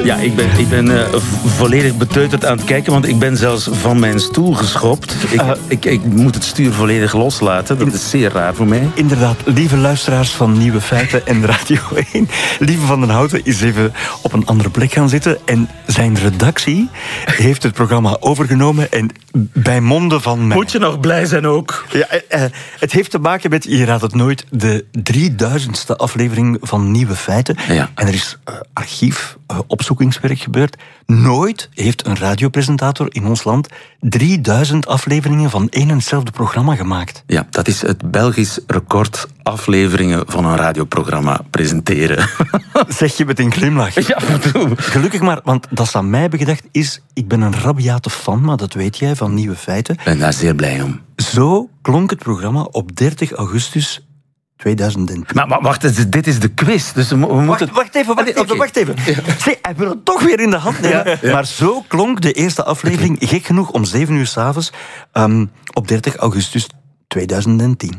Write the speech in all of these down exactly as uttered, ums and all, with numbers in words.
Ja, ik ben, ik ben uh, volledig beteuterd aan het kijken, want ik ben zelfs van mijn stoel geschopt. Ik, uh, ik, ik moet het stuur volledig loslaten. Dat is zeer raar voor mij. Inderdaad, lieve luisteraars van Nieuwe Feiten en Radio één. Lieve Van den Houten is even op een andere plek gaan zitten. En zijn redactie heeft het programma overgenomen. En bij monden van mij... Moet je nog blij zijn ook? Ja, uh, het heeft te maken met, je raadt het nooit, de drieduizendste aflevering van Nieuwe Feiten. Ja. En er is uh, archief, uh, opzoekingswerk gebeurd. Nooit heeft een radiopresentator in ons land drieduizend afleveringen van één en hetzelfde programma gemaakt. Ja, dat is het Belgisch record afleveringen van een radioprogramma presenteren. Zeg je met een glimlach. Ja, gelukkig maar, want dat ze aan mij hebben gedacht is, ik ben een rabiate fan, maar dat weet jij, van Nieuwe Feiten. Ik ben daar zeer blij om. Zo klonk het programma op dertig augustus tweeduizend tien. Maar, maar wacht, dit is de quiz. Dus we, we wacht, moeten... wacht even, wacht even, okay. wacht even. Ja. Zeg, hij wil het toch weer in de hand nemen. Ja, ja. Maar zo klonk de eerste aflevering, gek genoeg, om zeven uur 's avonds um, op dertig augustus tweeduizend tien.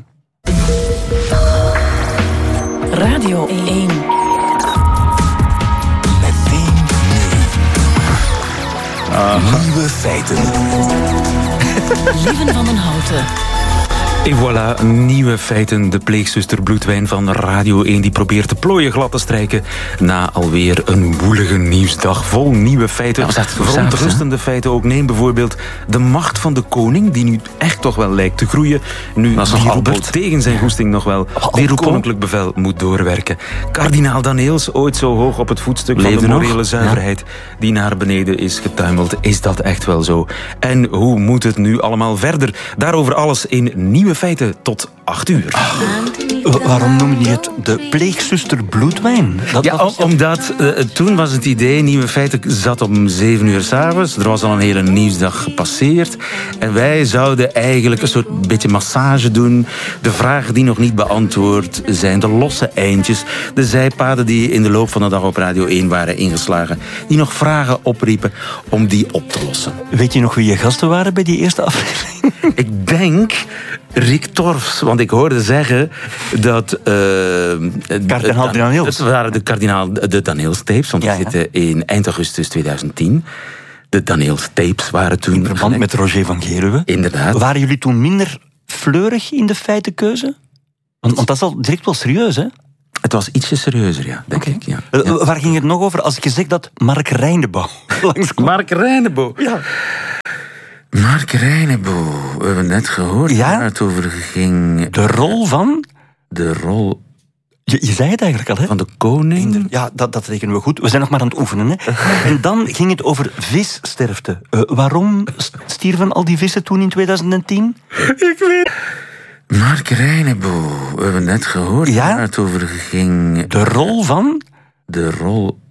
Radio één. Meteen nu. Nieuwe Feiten. Lieven Van den Houten. En voilà, Nieuwe Feiten. De pleegzuster Bloedwijn van Radio één die probeert de plooien glad te strijken na alweer een woelige nieuwsdag vol nieuwe feiten. Ja, verontrustende feiten ook. Neem bijvoorbeeld de macht van de koning, die nu echt toch wel lijkt te groeien. Nu die Albert tegen zijn goesting nog wel die koninklijk bevel moet doorwerken. Kardinaal Daneels, ooit zo hoog op het voetstuk Leefde van de morele nog? zuiverheid, ja. die naar beneden is getuimeld. Is dat echt wel zo? En hoe moet het nu allemaal verder? Daarover alles in Nieuwe Feiten tot acht uur. Oh. Waarom noem je het de pleegzuster Bloedwijn? Dat, ja, dat... omdat uh, toen was het idee, Nieuwe Feiten zat om zeven uur 's avonds. Er was al een hele nieuwsdag gepasseerd. En wij zouden eigenlijk een soort beetje massage doen. De vragen die nog niet beantwoord zijn, de losse eindjes, de zijpaden die in de loop van de dag op Radio één waren ingeslagen, die nog vragen opriepen om die op te lossen. Weet je nog wie je gasten waren bij die eerste aflevering? Ik denk Rick Torfs, want ik hoorde zeggen dat... Uh, kardinaal Daneels. Het waren de kardinaal de Daneels-tapes, want die ja, ja. zitten in eind augustus tweeduizend tien. De Daneels-tapes waren toen... In verband gelijk. Met Roger van Geruwe. Inderdaad. Waren jullie toen minder fleurig in de feitenkeuze? Want, want dat is al direct wel serieus, hè? Het was ietsje serieuzer, ja, denk okay. ik. Ja. Uh, ja. Waar ging het nog over als ik je zeg dat Mark Reinebo langskwam? Mark Reinebo? Ja. Mark Reinebo, we hebben het net gehoord, ja? Waar het over ging. De rol van? De rol... De rol van? De rol... De rol van? Je, je zei het eigenlijk al, hè? Van de koning? Ja, dat, dat rekenen we goed. We zijn nog maar aan het oefenen, hè? En dan ging het over vissterfte. Uh, waarom stierven al die vissen toen in tweeduizend tien? Ik weet... Mark Reinebo, we hebben het net gehoord, ja? Waar het over ging. De rol van? De rol...